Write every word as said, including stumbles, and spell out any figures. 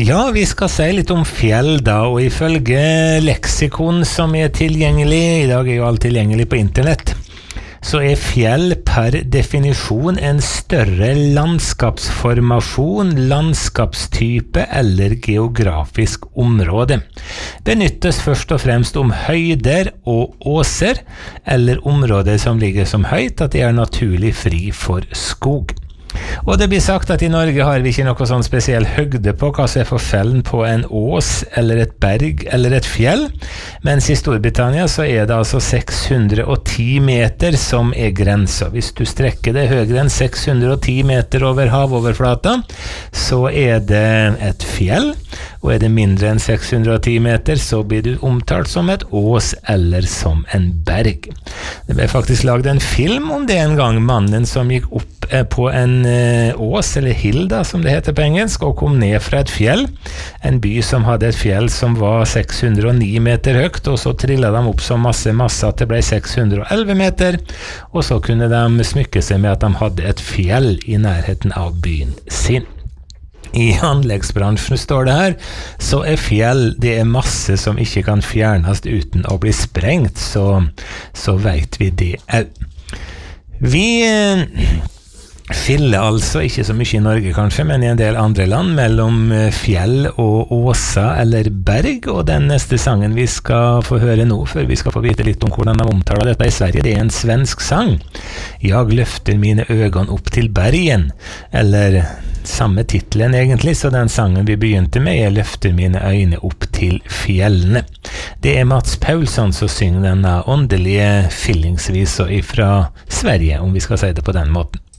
Ja, vi skal si litt om fjell da, og ifølge leksikon som er tilgjengelig, i dag er jo alt tilgjengelig på internett, så er fjell per definisjon en større landskapsformasjon, landskapstype eller geografisk område. Benyttes først og fremst om høyder og åser, eller områder som ligger som høyt, at de er naturlig fri for skog. Og det blir sagt at i Norge har vi ikke noe sånn spesiell høgde på hva som er forskjellen på en ås, eller et berg, eller et fjell, mens i Storbritannia så er det altså seks hundre og ti meter som er grensa. Hvis du strekker det høyere enn seks hundre og ti meter over havoverflata, så er det et fjell, og er det mindre enn seks hundre og ti meter, så blir du omtalt som et ås eller som en berg. Det ble faktisk laget en film om det en gang, mannen som gikk opp på en ås, eller hill da, som det heter på engelsk, og kom ned fra et fjell, en by som hadde et fjell som var seks hundre og ni meter høyt, og så trillet de opp så masse masse at det ble seks hundre og elleve meter, og så kunne de smykke seg med at de hadde et fjell i nærheten av byen sin. I anleggsbransjen står det her, så er fjell, det er masse som ikke kan fjernes uten å bli sprengt, så, så vet vi det også. Vi fyller altså ikke så mye i Norge kanskje, men i en del andre land mellom fjell og åsa eller berg, og den neste sangen vi skal få høre nå, før vi skal få vite litt om hvordan de omtaler dette i Sverige, det er en svensk sang. Jeg løfter mine øgon opp til bergen, eller samme titlen egentlig, så den sangen vi begynte med, jeg løfter mine øyne opp til fjellene. Det er Mats Paulsson som synger denne åndelige fillingsvisa ifra Sverige, om vi skal si det på den måten.